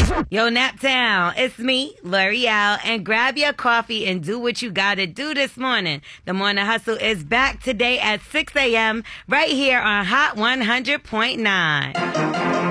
Yo, Naptown, it's me, L'Oreal, and grab your coffee and do what you gotta do this morning. The Morning Hustle is back today at 6 a.m. right here on Hot 100.9.